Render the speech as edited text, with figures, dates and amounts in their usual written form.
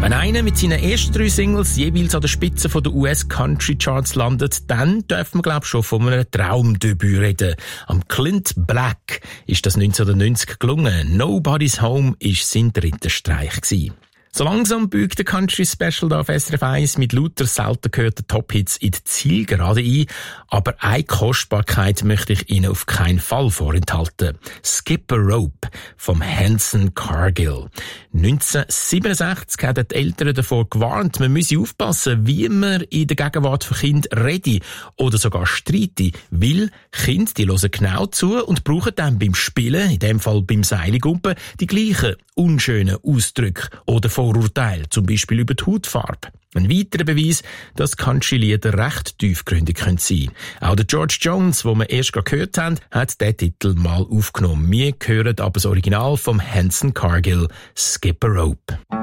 Wenn einer mit seinen ersten 3 Singles jeweils an der Spitze der US-Country-Charts landet, dann dürfen wir, glaube ich, schon von einem Traumdebüt reden. Am Clint Black ist das 1990 gelungen. Nobody's Home ist sein 3. Streich gewesen. So langsam biegt der Country Special da auf SRF 1 mit lauter selten gehörten Top-Hits in die Zielgerade ein. Aber eine Kostbarkeit möchte ich Ihnen auf keinen Fall vorenthalten. Skip a Rope vom Hanson Cargill. 1967 haben die Eltern davor gewarnt, man müsse aufpassen, wie man in der Gegenwart von Kindern rede oder sogar streite, weil Kinder, die hören genau zu und brauchen dann beim Spielen, in dem Fall beim Seiligumpen, die gleichen unschönen Ausdrücke oder Vorurteile, zum Beispiel über die Hautfarbe. Ein weiterer Beweis, dass Country-Lieder recht tiefgründig sein können. Auch der George Jones, den wir erst gerade gehört haben, hat diesen Titel mal aufgenommen. Wir hören aber das Original vom Hanson Cargill, Skip a Rope.